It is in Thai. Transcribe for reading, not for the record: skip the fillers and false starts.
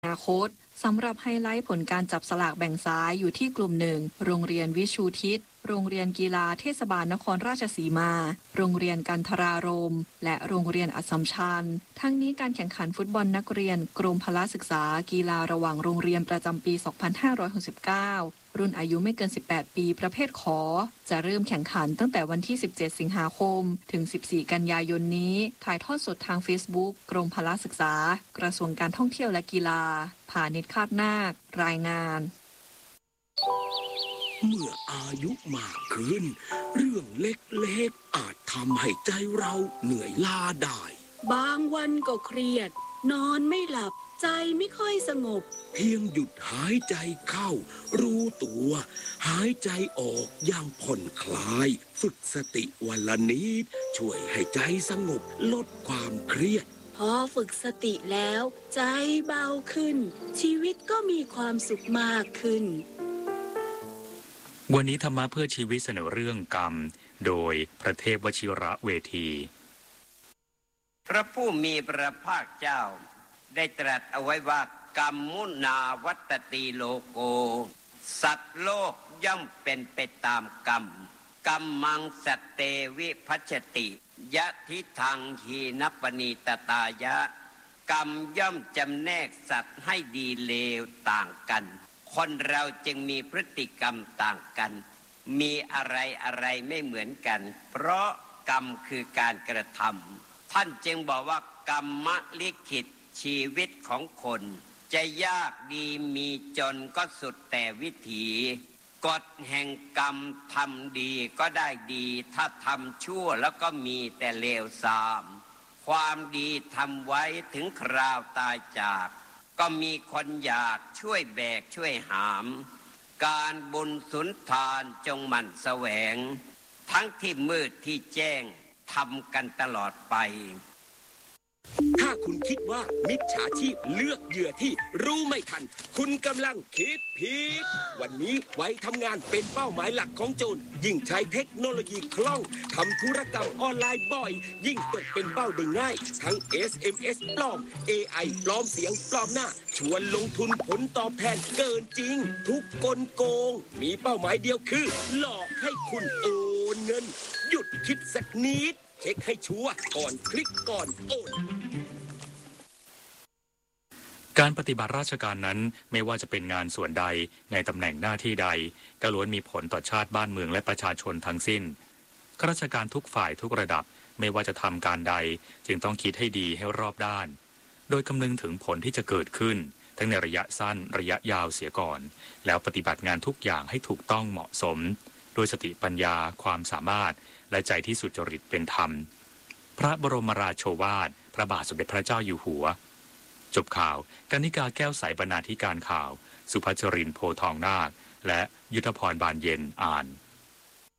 อนาคตสำหรับไฮไลท์ผลการจับสลากแบ่งซ้ายอยู่ที่กลุ่มหนึ่งโรงเรียนวิชูทิศโรงเรียนกีฬาเทศบาลนครราชสีมาโรงเรียนกันทรารมณ์และโรงเรียนอัสสัมชัญทั้งนี้การแข่งขันฟุตบอลนักเรียนกรมพละศึกษากีฬาระหว่างโรงเรียนประจำปี 2569 รุ่นอายุไม่เกิน 18 ปีประเภทขอจะเริ่มแข่งขันตั้งแต่วันที่ 17 สิงหาคมถึง 14 กันยายนนี้ถ่ายทอดสดทาง Facebook กรมพละศึกษากระทรวงการท่องเที่ยวและกีฬาพาณิชย์คาดนาครายงานเมื่ออายุมากขึ้นเรื่องเล็กๆอาจทำให้ใจเราเหนื่อยล้าได้บางวันก็เครียดนอนไม่หลับใจไม่ค่อยสงบเพียงหยุดหายใจเข้ารู้ตัวหายใจออกอย่างผ่อนคลายฝึกสติวันละนิดช่วยให้ใจสงบลดความเครียดพอฝึกสติแล้วใจเบาขึ้นชีวิตก็มีความสุขมากขึ้นวันนี้ธรรมะเพื่อชีวิตเสนอเรื่องกรรมโดยพระเทพวชิระเวทีพระผู้มีพระภาคเจ้าได้ตรัสเอาไว้ว่ากรรมมุนาวัตติโลโกสัตว์โลกย่อมเป็นไปตามกรรมกรรมังสัตเตวิภัชติยะทิทังหีนปณีตตายะกรรมย่อมจำแนกสัตว์ให้ดีเลวต่างกันคนเราจึงมีพฤติกรรมต่างกันมีอะไรไม่เหมือนกันเพราะกรรมคือการกระทำท่านจึงบอกว่ากรรมลิขิตชีวิตของคนจะยากดีมีจนก็สุดแต่วิถีกฎแห่งกรรมทำดีก็ได้ดีถ้าทำชั่วแล้วก็มีแต่เลวทรามความดีทำไว้ถึงคราวตายจากก็มีคนอยากช่วยแบกช่วยหามการบุญสุนทานจงหมั่นแสวงทั้งที่มืดที่แจ้งทำกันตลอดไปถ้าคุณคิดว่ามิจฉาชีพเลือกเหยื่อที่รู้ไม่ทันคุณกำลังคิดผิดวันนี้ไว้ทำงานเป็นเป้าหมายหลักของโจรยิ่งใช้เทคโนโลยีคล่องทำธุรกรรมออนไลน์บ่อยยิ่งตกเป็นเป้าได้ง่ายทั้ง SMS ปลอม AI ปลอมเสียงปลอมหน้าชวนลงทุนผลตอบแทนเกินจริงทุกกลโกงมีเป้าหมายเดียวคือหลอกให้คุณโอนเงินหยุดคิดสักนิดเช็คให้ชัวร์ก่อนคลิกก่อนโอนการปฏิบัติราชการนั้นไม่ว่าจะเป็นงานส่วนใดในตำแหน่งหน้าที่ใดก็ล้วนมีผลต่อชาติบ้านเมืองและประชาชนทั้งสิ้นข้าราชการทุกฝ่ายทุกระดับไม่ว่าจะทำการใดจึงต้องคิดให้ดีให้รอบด้านโดยคำนึงถึงผลที่จะเกิดขึ้นทั้งในระยะสั้นระยะยาวเสียก่อนแล้วปฏิบัติงานทุกอย่างให้ถูกต้องเหมาะสมโดยสติปัญญาความสามารถและใจที่สุจริตเป็นธรรมพระบรมราโชวาทพระบาทสมเด็จพระเจ้าอยู่หัวจบข่าวกนิกาแก้วใสบรรณาธิการข่าวสุภัชรินทร์โพทองนาคและยุทธพรบานเย็นอ่าน